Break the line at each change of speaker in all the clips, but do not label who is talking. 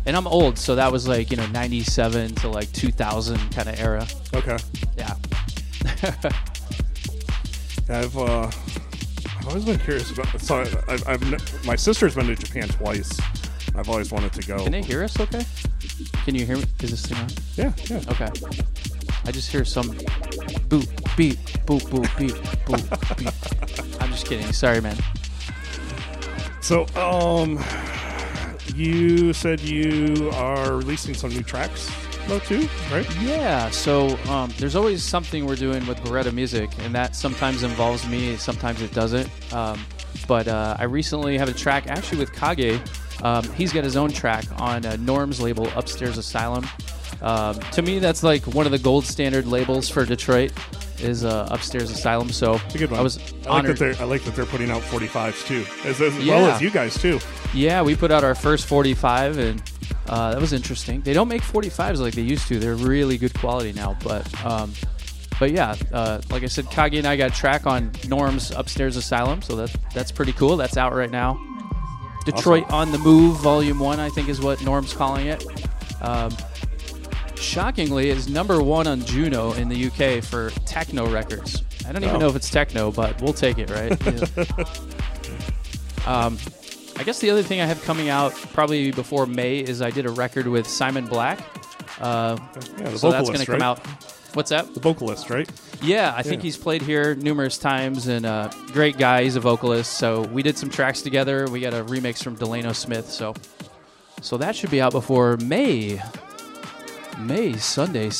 And I'm old, so that was like, 97 to like 2000 kind of era.
Okay.
Yeah.
I've always been curious about. So my sister's been to Japan twice. I've always wanted to go.
Can they hear us okay? Can you hear me? Is this thing on?
Yeah.
Okay. I just hear some boop, beep, boop, boop, beep, boop, beep. I'm just kidding. Sorry, man.
So, you said you are releasing some new tracks, though, too, right?
Yeah, so there's always something we're doing with Beretta Music, and that sometimes involves me, sometimes it doesn't. But I recently have a track, actually with Kage. He's got his own track on Norm's label, Upstairs Asylum. To me, that's like one of the gold standard labels for Detroit, is Upstairs Asylum. So
it's a good one.
I was honored.
I like that they're putting out 45s, too, as
Yeah.
well as you guys, too.
Yeah, we put out our first 45, and that was interesting. They don't make 45s like they used to. They're really good quality now. But yeah, like I said, Kage and I got a track on Norm's Upstairs Asylum, so that's pretty cool. That's out right now. Detroit
Awesome.
on the Move, Volume 1, I think is what Norm's calling it. Shockingly, is number 1 on Juno in the UK for techno records. I don't even know if it's techno, but we'll take it, right? Yeah. I guess the other thing I have coming out probably before May is I did a record with Simon Black.
The
So that's
vocalist,
going to come
right?
out. What's that?
The vocalist, right?
Yeah, I think he's played here numerous times, and great guy. He's a vocalist. So we did some tracks together. We got a remix from Delano Smith. So that should be out before May. Sunday.
Is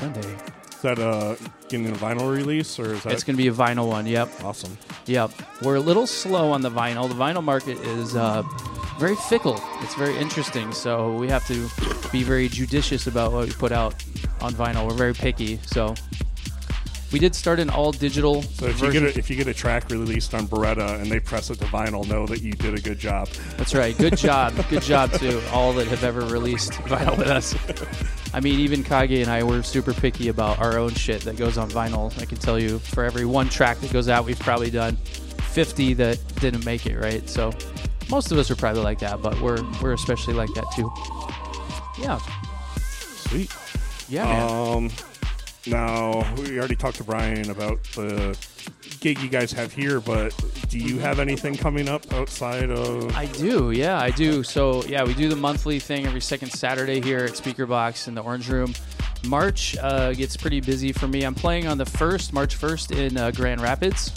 that getting a vinyl release, or is that?
It's going to be a vinyl one, yep.
Awesome.
Yep. We're a little slow on the vinyl. The vinyl market is very fickle. It's very interesting, so we have to be very judicious about what we put out on vinyl. We're very picky, so we did start an all-digital
So if
version.
you get a track released on Beretta and they press it to vinyl, know that you did a good job.
That's right. Good job. Good job to all that have ever released vinyl with us. I mean, even Kage and I were super picky about our own shit that goes on vinyl. I can tell you, for every one track that goes out, we've probably done 50 that didn't make it, right? So most of us are probably like that, but we're especially like that too. Yeah.
Sweet.
Yeah, man.
Now, we already talked to Brian about the gig you guys have here, but do you have anything coming up outside of...
I do. So, yeah, we do the monthly thing every second Saturday here at Speaker Box in the Orange Room. March gets pretty busy for me. I'm playing on the March 1st in Grand Rapids.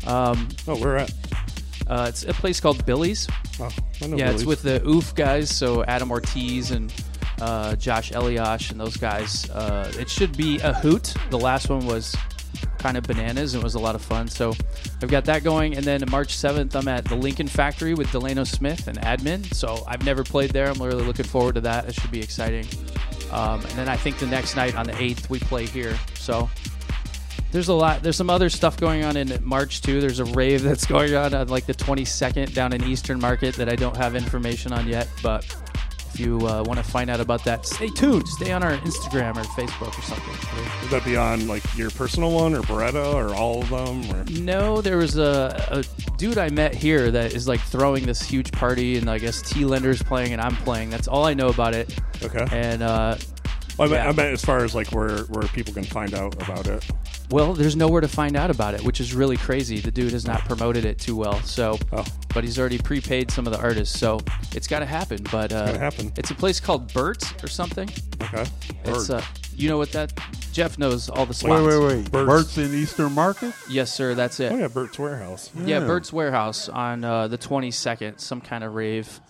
where at?
It's a place called Billy's.
Oh, I know
Yeah,
Billy's.
it's with the Oof guys, so Adam Ortiz and Josh Eliash and those guys. It should be a hoot. The last one was kind of bananas and was a lot of fun. So I've got that going. And then March 7th, I'm at the Lincoln Factory with Delano Smith and Admin. So I've never played there. I'm really looking forward to that. It should be exciting. And then I think the next night on the 8th, we play here. So there's a lot. There's some other stuff going on in March, too. There's a rave that's going on like the 22nd down in Eastern Market that I don't have information on yet. But if you want to find out about that, stay tuned. Stay on our Instagram or Facebook or something.
Would that be on like your personal one or Beretta or all of them? Or?
No, there was a dude I met here that is like throwing this huge party, and I guess T-Lender's playing and I'm playing. That's all I know about it.
Okay.
And
I meant as far as like where people can find out about it.
well, there's nowhere to find out about it, which is really crazy. The dude has not promoted it too well. So, but he's already prepaid some of the artists, so it's got to happen. But
It's gotta happen.
It's a place called Bert's or something.
Okay.
It's you know what that? Jeff knows all the spots.
Wait.
Bert's.
Bert's in Eastern Market?
Yes, sir. That's it.
Oh yeah, Bert's Warehouse.
Yeah, Bert's Warehouse on the 22nd. Some kind of rave,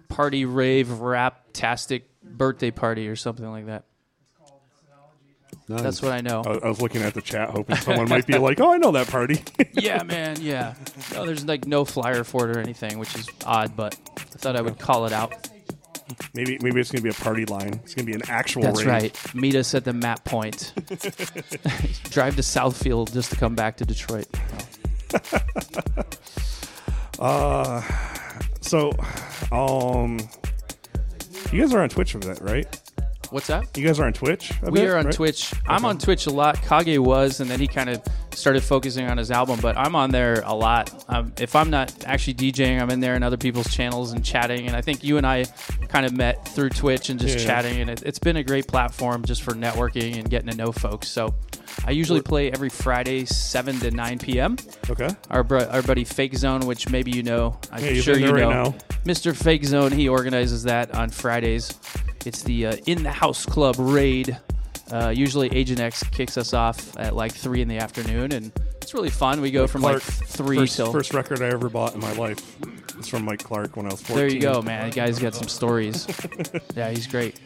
rap-tastic birthday party or something like that.
Nice.
That's what I know.
I was looking at the chat, hoping someone might be like, "Oh, I know that party."
Yeah, man. Yeah. No, there's like no flyer for it or anything, which is odd, but I thought I would call it out.
Maybe it's gonna be a party line. It's gonna be an actual.
That's
rave.
right. Meet us at the map point. Drive to Southfield just to come back to Detroit.
So, you guys are on Twitch with that, right?
What's that?
You guys are on Twitch?
We are on
right?
Twitch. I'm on Twitch a lot. Kage was, and then he kind of started focusing on his album, but I'm on there a lot. If I'm not actually DJing, I'm in there in other people's channels and chatting. And I think you and I kind of met through Twitch and just chatting, and it's been a great platform just for networking and getting to know folks. So I usually play every Friday, 7 to 9 p.m.
Okay.
Our buddy Fake Zone, which maybe you know, I'm
he's
sure
in
you
there
know,
right now.
Mr. Fake Zone. He organizes that on Fridays. It's the In the House Club raid. Usually Agent X kicks us off at like 3 in the afternoon, and it's really fun. We go from
Clark,
like 3 till...
First record I ever bought in my life. It's from Mike Clark when I was 14.
There you go, man. The guy's got some stories. Yeah, he's great.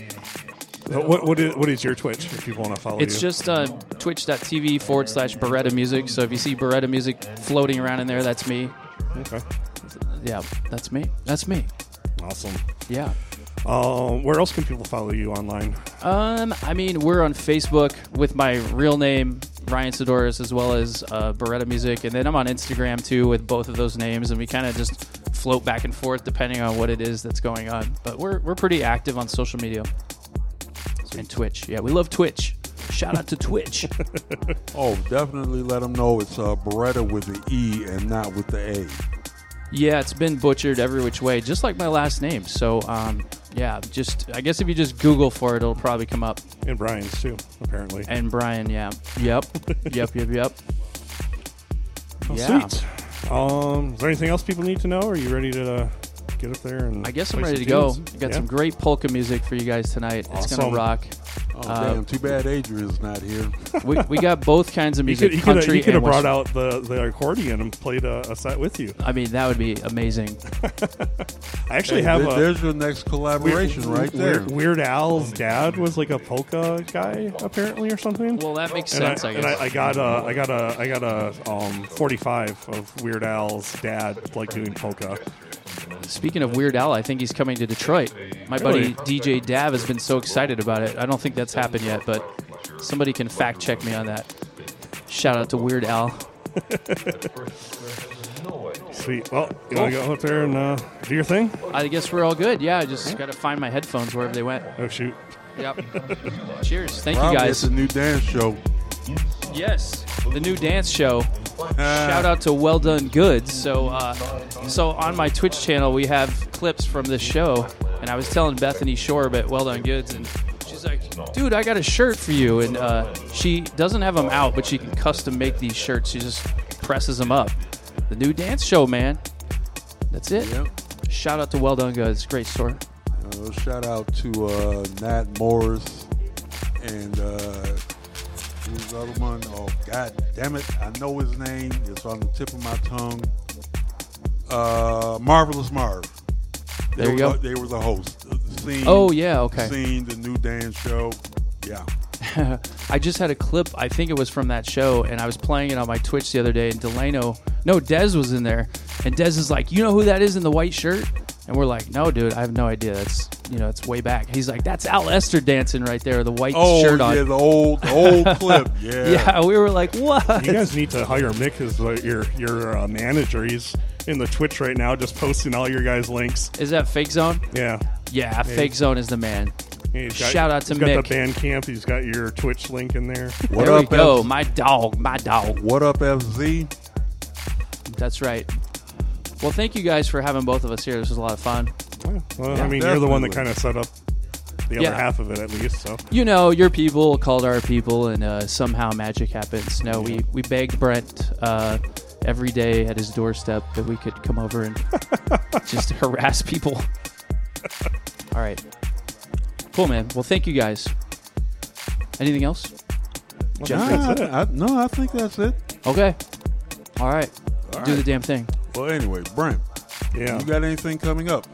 What is your Twitch if people want to follow
It's
you?
just twitch.tv/Beretta Music. So if you see Beretta Music floating around in there, that's me.
Okay.
Yeah, that's me. That's me.
Awesome.
Yeah.
Where else can people follow you online?
I mean, we're on Facebook with my real name, Ryan Sidoris, as well as Beretta Music, and then I'm on Instagram too with both of those names, and we kind of just float back and forth depending on what it is that's going on. But we're pretty active on social media and Twitch. Yeah, we love Twitch. Shout out to Twitch.
Oh, definitely let them know it's Beretta with the E and not with the A.
Yeah, it's been butchered every which way, just like my last name. So, yeah, I guess if you just Google for it, it'll probably come up.
And Brian's too, apparently.
And Brian, yeah. Yep. Yep.
Oh,
Yeah.
Sweet. Is there anything else people need to know? Are you ready to get up there? And
I guess I'm
play
ready to
some
go.
tunes?
I got some great polka music for you guys tonight. It's
Awesome.
going to rock.
Oh, damn. Too bad Adrian's not here.
We got both kinds of music,
He
country
could have
and
brought
Western.
out the accordion and played a set with you.
I mean, that would be amazing.
I actually have
There's your next collaboration right there.
Weird Al's dad was like a polka guy, apparently, or something.
Well, that makes
And
sense, I guess.
I got a 45 of Weird Al's dad like doing polka.
Speaking of Weird Al, I think he's coming to Detroit. My
Really?
buddy DJ Dav has been so excited about it. I don't think that's happened yet, but somebody can fact check me on that. Shout out to Weird Al.
Sweet. Well, you want to go up there and do your thing?
I guess we're all good. Yeah, I just got to find my headphones wherever they went.
Oh, shoot.
Yep. Cheers. Thank
Probably
you guys.
It's a new dance show.
Yes, the new dance show. Shout out to Well Done Goods. So on my Twitch channel, we have clips from this show, and I was telling Bethany Shorb at Well Done Goods, and she's like, "Dude, I got a shirt for you." And she doesn't have them out, but she can custom make these shirts. She just presses them up. The new dance show, man. That's it.
Yep.
Shout out to Well Done Goods. Great store.
Shout out to Nat Morris and who's the other one? Oh, God damn it. I know his name. It's on the tip of my tongue. Marvelous Marv.
There you go.
They were the host. Scene,
Oh, yeah, okay.
Scene, the new dance show. Yeah.
I just had a clip, I think it was from that show, and I was playing it on my Twitch the other day, and Dez was in there, and Dez is like, "You know who that is in the white shirt?" And we're like, "No, dude, I have no idea. That's, it's way back." He's like, "That's Al Esther dancing right there, the white shirt on."
Oh, yeah, the old clip. Yeah.
Yeah, we were like, "What?"
You guys need to hire Mick as your manager. He's in the Twitch right now, just posting all your guys' links.
Is that Fake Zone?
Yeah.
Yeah, Fake Zone is the man. Shout out to
He's
Mick.
got the Bandcamp. He's got your Twitch link in there.
What
There we
up,
go,
F-
my dog.
What up, FZ?
That's right. Well, thank you guys for having both of us here. This was a lot of fun.
Well,
Yeah,
I mean, you're the one that
definitely.
kind of set up the
Yeah.
other half of it, at least. So
Your people called our people, and somehow magic happens. No, we begged Brent every day at his doorstep that we could come over and just harass people. All right. Cool, man. Well, thank you guys. Anything else? Jeff?
that's it.
I think that's it.
Okay. All right.
All
Do the
right.
damn thing.
Well, anyway, Brent,
yeah.
you got anything coming up?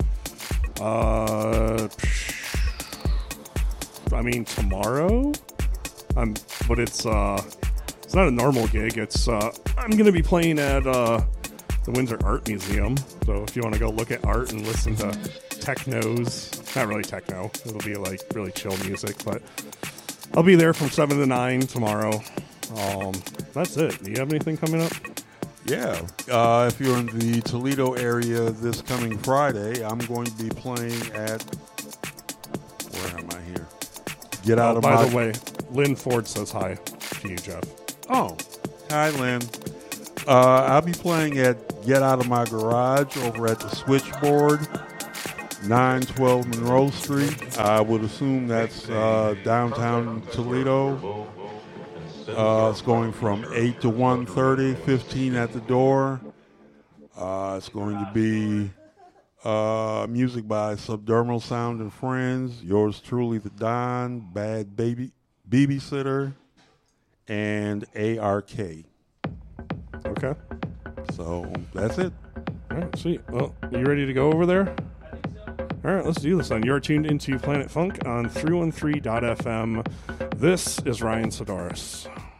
I mean, tomorrow. But it's not a normal gig. It's I'm gonna be playing at the Windsor Art Museum. So if you want to go look at art and listen to technos, not really techno. It'll be like really chill music. But I'll be there from 7 to 9 tomorrow. That's it. Do you have anything coming up?
Yeah. If you're in the Toledo area this coming Friday, I'm going to be playing at... Where am I here? Get out of
By
my...
the way, Lynn Ford says hi to you, Jeff.
Oh, Hi, Lynn. I'll be playing at Get Out of My Garage over at the Switchboard, 912 Monroe Street. I would assume that's downtown Toledo. It's going from 8 to 1:30, 15 at the door. It's going to be music by Subdermal Sound and Friends, yours truly, The Don, Bad Baby, Babysitter, and ARK.
Okay.
So that's it.
All right, sweet. Well, you ready to go over there? All right, let's do this then. You're tuned into Planet Funk on 313.fm. This is Ryan Sidoris.